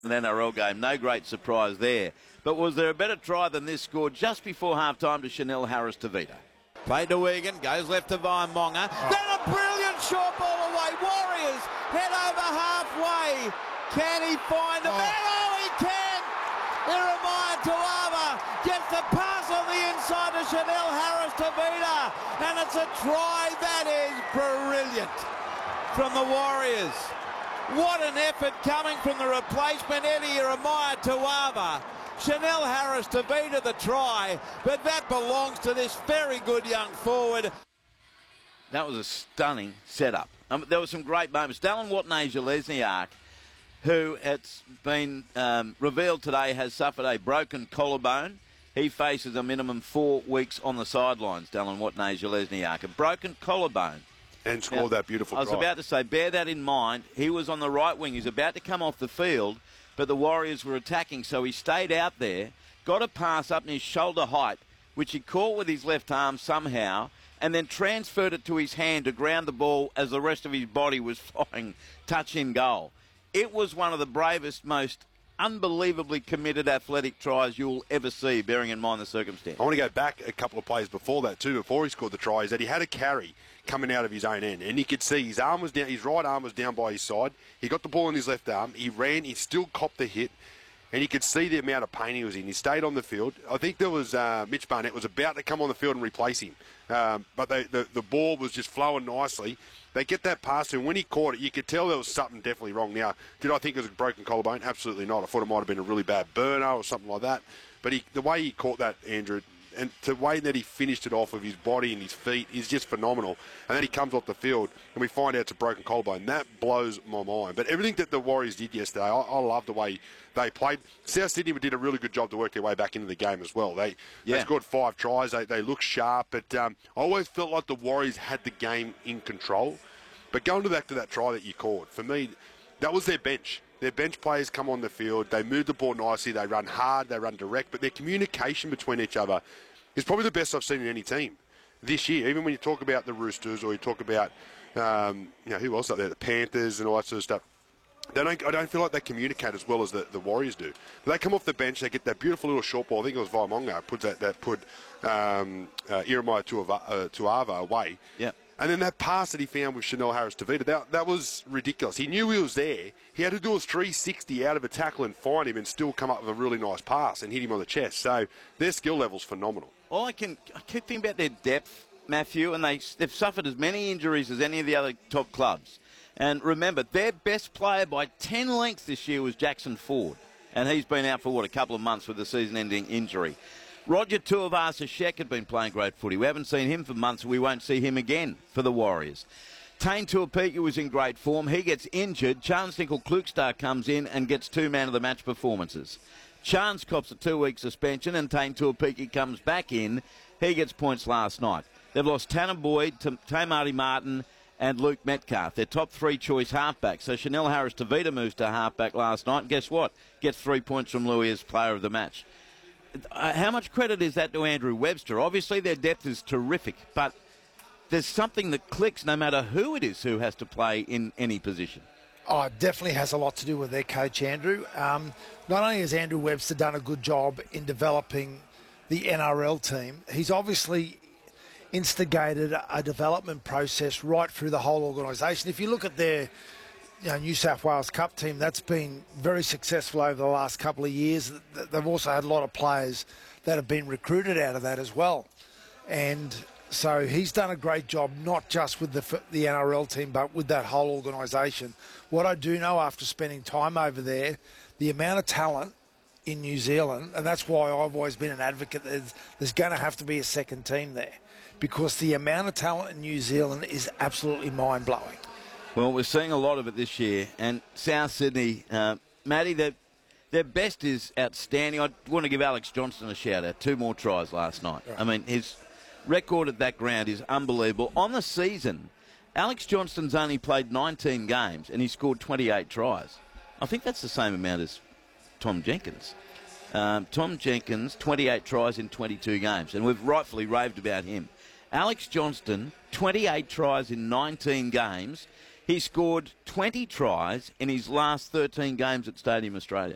an NRL game. No great surprise there. But was there a better try than this scored just before half-time to Chanel Harris-Tavita? Played to Wigan, goes left to Vaimonga. Then a brilliant short ball away. Warriors head over halfway. Can he find a man? Oh, he can! Jeremiah Tuava gets the pass on the inside to Chanel Harris-Tavita. And it's a try that is brilliant from the Warriors. What an effort coming from the replacement, Eddie Jeremiah Tuava. Chanel Harris-Tavita the try, but that belongs to this very good young forward. That was a stunning setup. There were some great moments. Dallin Watene-Zelezniak, who it's been revealed today has suffered a broken collarbone. He faces a minimum 4 weeks on the sidelines, Dallin Watene-Zelezniak. A broken collarbone. And scored that beautiful I was try. about to say, bear that in mind. He was on the right wing. He's about to come off the field, but the Warriors were attacking, so he stayed out there, got a pass up in his shoulder height, which he caught with his left arm somehow, and then transferred it to his hand to ground the ball as the rest of his body was flying touch in goal. It was one of the bravest, most unbelievably committed athletic tries you'll ever see, bearing in mind the circumstance. I want to go back a couple of plays before that too, before he scored the try, is that he had a carry coming out of his own end, and you could see his arm was down, his right arm was down by his side. He got the ball in his left arm. He ran. He still copped the hit, and you could see the amount of pain he was in. He stayed on the field. I think there was Mitch Barnett was about to come on the field and replace him, but the ball was just flowing nicely. They get that pass to him. When he caught it, you could tell there was something definitely wrong. Now, did I think it was a broken collarbone? Absolutely not. I thought it might have been a really bad burner or something like that. But the way he caught that, Andrew, and the way that he finished it off of his body and his feet is just phenomenal. And then he comes off the field, and we find out it's a broken collarbone. That blows my mind. But everything that the Warriors did yesterday, I love the way they played. South Sydney did a really good job to work their way back into the game as well. They scored 5 tries. They look sharp. But I always felt like the Warriors had the game in control. But going back to that try that you called, for me, that was their bench. Their bench players come on the field. They move the ball nicely. They run hard. They run direct. But their communication between each other is probably the best I've seen in any team this year. Even when you talk about the Roosters or you talk about, who else up there, the Panthers and all that sort of stuff. I don't feel like they communicate as well as the Warriors do. But they come off the bench, they get that beautiful little short ball. I think it was Vaimonga put Jeremiah Tuava away. Yeah. And then that pass that he found with Chanel Harris-Tavita, that was ridiculous. He knew he was there. He had to do a 360 out of a tackle and find him and still come up with a really nice pass and hit him on the chest. So their skill level's phenomenal. Well, I keep thinking about their depth, Matthew, and they've suffered as many injuries as any of the other top clubs. And remember, their best player by 10 lengths this year was Jackson Ford. And he's been out for, a couple of months with a season-ending injury. Roger Tuivasa-Sheck had been playing great footy. We haven't seen him for months. We won't see him again for the Warriors. Tane Tuapiki was in great form. He gets injured. Charnze Nicoll-Klokstad comes in and gets 2 man-of-the-match performances. Charnze cops a 2-week suspension and Tane Tuapiki comes back in. He gets points last night. They've lost Tanner Boyd, Tamari Martin and Luke Metcalf. Their top 3 choice halfbacks. So Chanel Harris-Tavita moves to halfback last night. And guess what? Gets 3 points from Louis as player of the match. How much credit is that to Andrew Webster? Obviously, their depth is terrific, but there's something that clicks no matter who it is who has to play in any position. Oh, it definitely has a lot to do with their coach, Andrew. Not only has Andrew Webster done a good job in developing the NRL team, he's obviously instigated a development process right through the whole organisation. If you look at their New South Wales Cup team, that's been very successful over the last couple of years. They've also had a lot of players that have been recruited out of that as well. And so he's done a great job, not just with the NRL team, but with that whole organisation. What I do know after spending time over there, the amount of talent in New Zealand, and that's why I've always been an advocate, there's going to have to be a second team there, because the amount of talent in New Zealand is absolutely mind-blowing. Well, we're seeing a lot of it this year. And South Sydney, Matty, their best is outstanding. I want to give Alex Johnston a shout-out. 2 more tries last night. Right. I mean, his record at that ground is unbelievable. On the season, Alex Johnston's only played 19 games and he scored 28 tries. I think that's the same amount as Tom Jenkins. Tom Jenkins, 28 tries in 22 games, and we've rightfully raved about him. Alex Johnston, 28 tries in 19 games. He scored 20 tries in his last 13 games at Stadium Australia.